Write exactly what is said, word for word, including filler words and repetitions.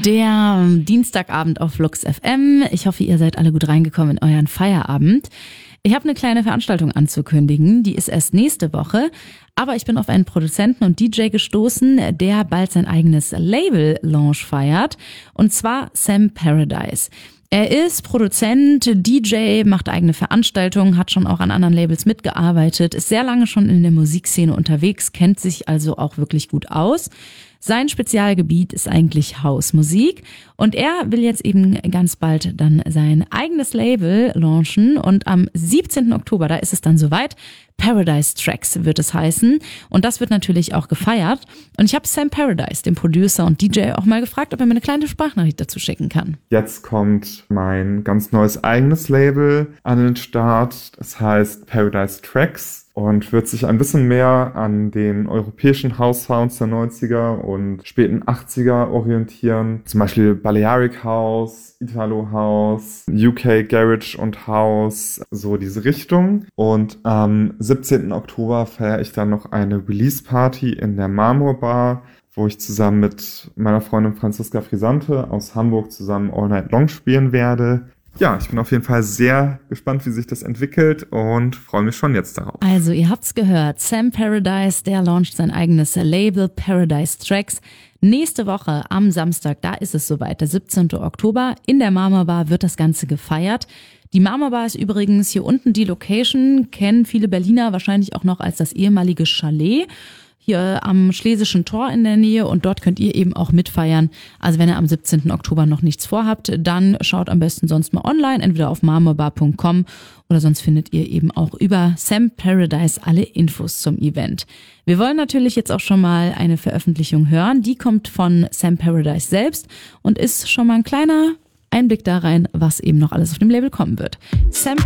der Dienstagabend auf Flux F M. Ich hoffe, ihr seid alle gut reingekommen in euren Feierabend. Ich habe eine kleine Veranstaltung anzukündigen, die ist erst nächste Woche, aber ich bin auf einen Produzenten und D J gestoßen, der bald sein eigenes Label-Launch feiert, und zwar Sam Paradise. Er ist Produzent, D J, macht eigene Veranstaltungen, hat schon auch an anderen Labels mitgearbeitet, ist sehr lange schon in der Musikszene unterwegs, kennt sich also auch wirklich gut aus. Sein Spezialgebiet ist eigentlich Hausmusik und er will jetzt eben ganz bald dann sein eigenes Label launchen und am siebzehnten Oktober, da ist es dann soweit, Paradise Tracks wird es heißen und das wird natürlich auch gefeiert. Und ich habe Sam Paradise, den Producer und D J, auch mal gefragt, ob er mir eine kleine Sprachnachricht dazu schicken kann. Jetzt kommt mein ganz neues eigenes Label an den Start, das heißt Paradise Tracks. Und wird sich ein bisschen mehr an den europäischen House-Sounds der neunziger und späten achtziger orientieren. Zum Beispiel Balearic House, Italo House, U K Garage und House, so diese Richtung. Und am siebzehnten Oktober feiere ich dann noch eine Release-Party in der Marmor Bar, wo ich zusammen mit meiner Freundin Franziska Frisante aus Hamburg zusammen All Night Long spielen werde. Ja, ich bin auf jeden Fall sehr gespannt, wie sich das entwickelt und freue mich schon jetzt darauf. Also, ihr habt's gehört, Sam Paradise, der launcht sein eigenes Label Paradise Tracks. Nächste Woche am Samstag, da ist es soweit, der siebzehnten Oktober, in der Marmor Bar wird das Ganze gefeiert. Die Marmor Bar ist übrigens hier unten die Location, kennen viele Berliner wahrscheinlich auch noch als das ehemalige Chalet. Hier am Schlesischen Tor in der Nähe und dort könnt ihr eben auch mitfeiern. Also wenn ihr am siebzehnten Oktober noch nichts vorhabt, dann schaut am besten sonst mal online, entweder auf marmorbar punkt com oder sonst findet ihr eben auch über Sam Paradise alle Infos zum Event. Wir wollen natürlich jetzt auch schon mal eine Veröffentlichung hören, die kommt von Sam Paradise selbst und ist schon mal ein kleiner Einblick da rein, was eben noch alles auf dem Label kommen wird. Sam